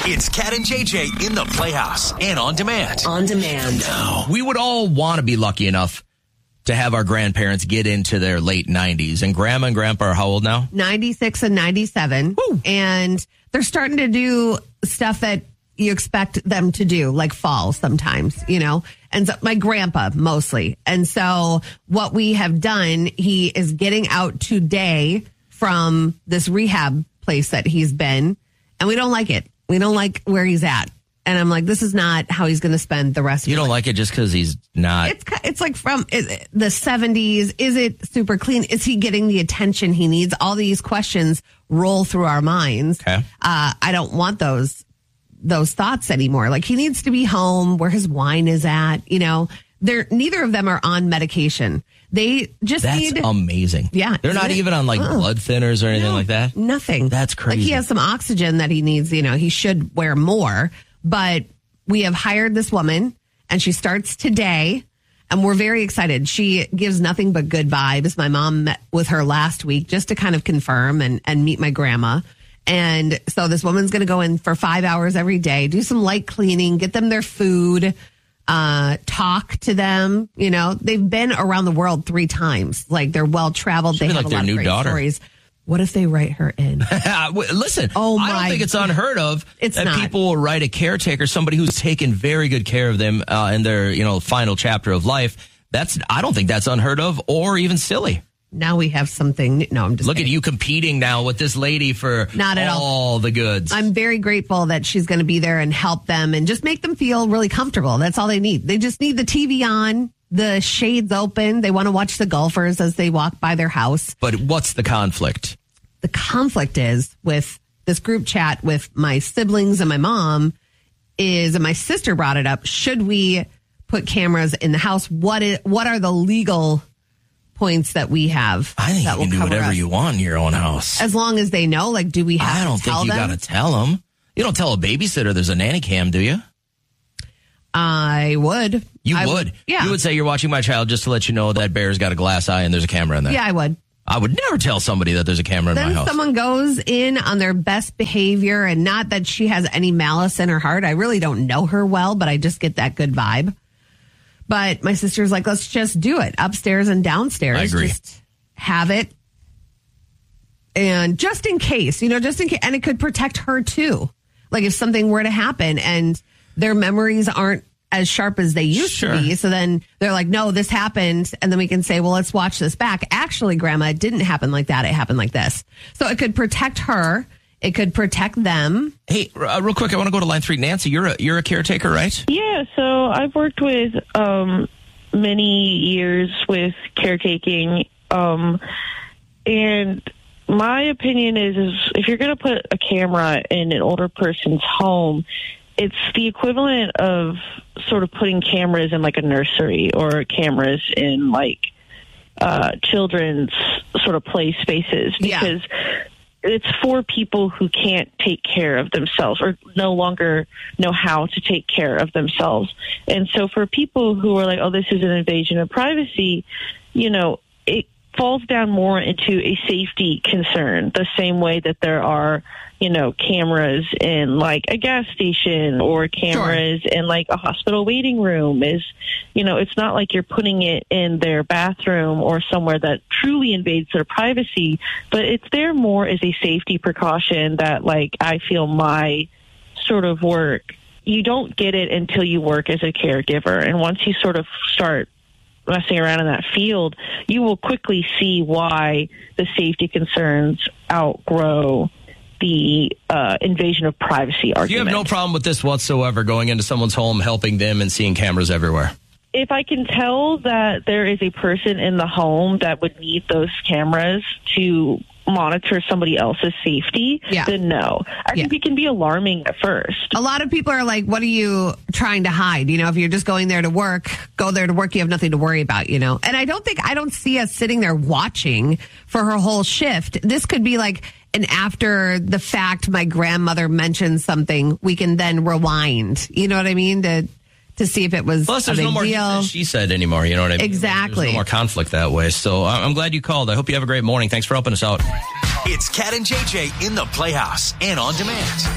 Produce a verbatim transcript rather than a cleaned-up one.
It's Cat and J J in the Playhouse and on demand. On demand. Now. We would all want to be lucky enough to have our grandparents get into their late nineties. And Grandma and Grandpa are how old now? ninety-six and ninety-seven. Woo. And they're starting to do stuff that you expect them to do, like fall sometimes, you know, and so my grandpa mostly. And so what we have done, he is getting out today from this rehab place that he's been, and we don't like it. We don't like where he's at. And I'm like, this is not how he's going to spend the rest of You his don't life. like it just because he's not. It's it's like from is, the seventies. Is it super clean? Is he getting the attention he needs? All these questions roll through our minds. Okay. Uh, I don't want those those thoughts anymore. Like, he needs to be home where his wine is at. You know, they're neither of them are on medication. They just That's need amazing. Yeah, They're not isn't it? even on like Uh-uh. blood thinners or anything No, like that. Nothing. That's crazy. Like, he has some oxygen that he needs. You know, he should wear more. But we have hired this woman, and she starts today, and we're very excited. She gives nothing but good vibes. My mom met with her last week just to kind of confirm and, and meet my grandma. And so this woman's going to go in for five hours every day, do some light cleaning, get them their food, uh, talk to them. You know, they've been around the world three times. Like, they're well traveled. They be have like a their lot new of great daughter. stories. What if they write her in? Listen, Oh, I don't my think it's unheard of It's that not. people will write a caretaker, somebody who's taken very good care of them uh, in their, you know, final chapter of life. That's I don't think that's unheard of or even silly. Now we have something. new- No, I'm just Look kidding. at you competing now with this lady for Not at all. all the goods. I'm very grateful that she's going to be there and help them and just make them feel really comfortable. That's all they need. They just need the T V on, the shades open. They want to watch the golfers as they walk by their house. But what's the conflict? The conflict is with this group chat with my siblings and my mom is, and my sister brought it up. Should we put cameras in the house? What is, what are the legal points that we have? I think that you will can do cover whatever us? you want in your own house. As long as they know, like, do we have I don't to tell think you them? got to tell them. You don't tell a babysitter there's a nanny cam, do you? I would. You I would. Yeah. You would say you're watching my child just to let you know that bear's got a glass eye and there's a camera in there. Yeah, I would. I would never tell somebody that there's a camera in Then my house. someone goes in on their best behavior, and not that she has any malice in her heart. I really don't know her well, but I just get that good vibe. But my sister's like, let's just do it upstairs and downstairs. I agree. Just have it. And just in case, you know, just in case, and it could protect her too. Like, if something were to happen and their memories aren't as sharp as they used Sure. to be. So then they're like, no, this happened. And then we can say, well, let's watch this back. Actually, Grandma, it didn't happen like that. It happened like this. So it could protect her. It could protect them. Hey, uh, real quick, I want to go to line three. Nancy, you're a, you're a caretaker, right? Yeah, so I've worked with um, many years with caretaking, um, and my opinion is, is if you're going to put a camera in an older person's home, it's the equivalent of sort of putting cameras in like a nursery or cameras in like uh, children's sort of play spaces, Yeah. because it's for people who can't take care of themselves or no longer know how to take care of themselves. And so for people who are like, oh, this is an invasion of privacy, you know, it falls down more into a safety concern, the same way that there are, you know, cameras in like a gas station or cameras in like a hospital waiting room. Is, you know, it's not like you're putting it in their bathroom or somewhere that truly invades their privacy, but it's there more as a safety precaution that, like, I feel my sort of work, you don't get it until you work as a caregiver. And once you sort of start messing around in that field, you will quickly see why the safety concerns outgrow the uh, invasion of privacy argument. You have no problem with this whatsoever, going into someone's home, helping them, and seeing cameras everywhere? If I can tell that there is a person in the home that would need those cameras to monitor somebody else's safety, Yeah. then no. I Yeah. think it can be alarming at first. A lot of people are like, what are you trying to hide? You know, if you're just going there to work, go there to work, you have nothing to worry about, you know? And I don't think, I don't see us sitting there watching for her whole shift. This could be like an after the fact, my grandmother mentioned something, we can then rewind. You know what I mean? To to see if it was Plus, a there's big no more he deal. said, she said anymore. You know what I mean? Exactly. There's no more conflict that way. So I- I'm glad you called. I hope you have a great morning. Thanks for helping us out. It's Cat and J J in the Playhouse and on demand.